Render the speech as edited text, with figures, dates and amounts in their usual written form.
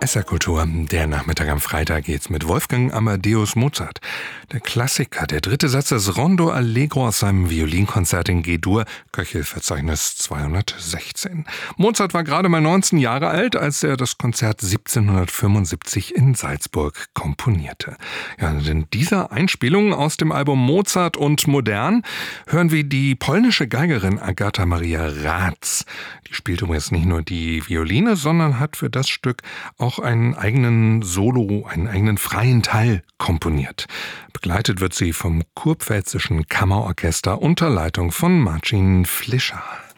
SR Kultur, der Nachmittag am Freitag geht's mit Wolfgang Amadeus Mozart. Der Klassiker, der dritte Satz des Rondo Allegro aus seinem Violinkonzert in G-Dur, Köchelverzeichnis 216. Mozart war gerade mal 19 Jahre alt, als er das Konzert 1775 in Salzburg komponierte. Ja, und in dieser Einspielung aus dem Album Mozart und Modern hören wir die polnische Geigerin Agata Maria Rac. Die spielt übrigens nicht nur die Violine, sondern hat für das Stück auch einen eigenen Solo, einen eigenen freien Teil komponiert. Begleitet wird sie vom Kurpfälzischen Kammerorchester unter Leitung von Marcin Flischer.